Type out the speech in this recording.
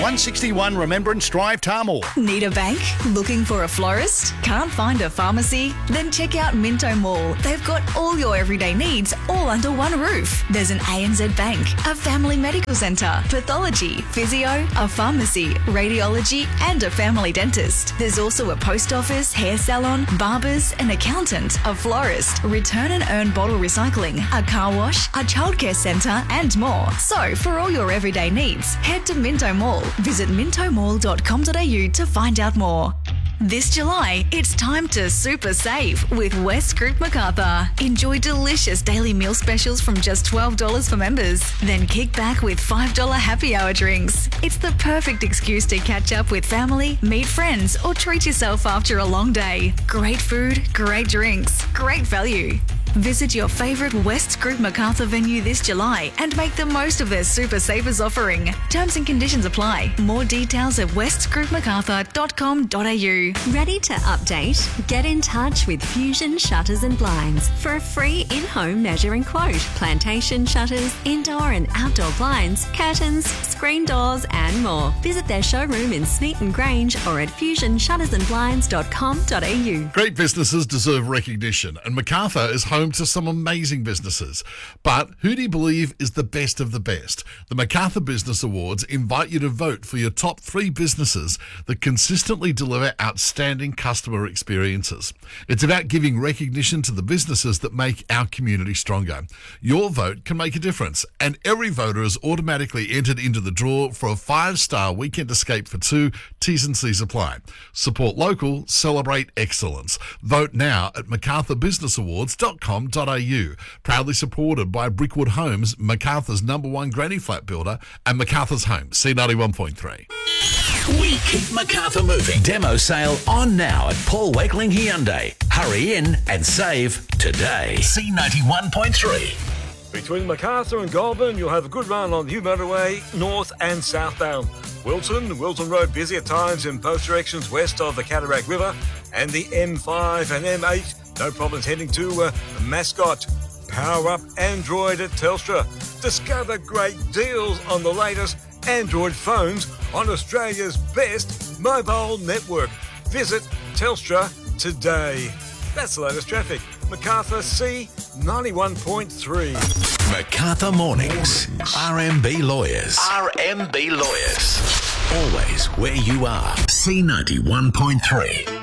161 Remembrance Drive, Tahmoor. Need a bank? Looking for a florist? Can't find a pharmacy? Then check out Minto Mall. They've got all your everyday needs all under one roof. There's an ANZ Bank, a family medical centre, pathology, physio, a pharmacy, radiology and a family dentist. There's also a post office, hair salon, barbers, an accountant, a florist, return and earn bottle recycling, a car wash, a childcare centre and more. So for all your everyday needs, head to Minto Mall. Visit mintomall.com.au to find out more. This July, it's time to super save with West Group Macarthur. Enjoy delicious daily meal specials from just $12 for members. Then kick back with $5 happy hour drinks. It's the perfect excuse to catch up with family, meet friends, or treat yourself after a long day. Great food, great drinks, great value. Visit your favourite West Group Macarthur venue this July and make the most of their Super Savers offering. Terms and conditions apply. More details at westgroupmacarthur.com.au. Ready to update? Get in touch with Fusion Shutters and Blinds for a free in-home measuring quote. Plantation shutters, indoor and outdoor blinds, curtains, screen doors and more. Visit their showroom in Smeaton Grange or at fusionshuttersandblinds.com.au. Great businesses deserve recognition, and Macarthur is home to some amazing businesses. But who do you believe is the best of the best? The Macarthur Business Awards invite you to vote for your top 3 businesses that consistently deliver outstanding customer experiences. It's about giving recognition to the businesses that make our community stronger. Your vote can make a difference, and every voter is automatically entered into the draw for a 5-star weekend escape for 2. T's and C's apply. Support local, celebrate excellence. Vote now at macarthurbusinessawards.com.au. Proudly supported by Brickwood Homes, Macarthur's #1 granny flat builder, and Macarthur's Home, C91.3. We keep Macarthur moving. Demo sale on now at Paul Wakeling Hyundai. Hurry in and save today. C91.3. Between Macarthur and Goulburn, you'll have a good run on the New Motorway, north and southbound. Wilton Road busy at times in both directions west of the Cataract River, and the M5 and M8, no problems heading to Mascot. Power up Android at Telstra. Discover great deals on the latest Android phones on Australia's best mobile network. Visit Telstra today. That's the latest traffic. Macarthur C91.3. Macarthur Mornings. RMB Lawyers. RMB Lawyers. Always where you are. C91.3.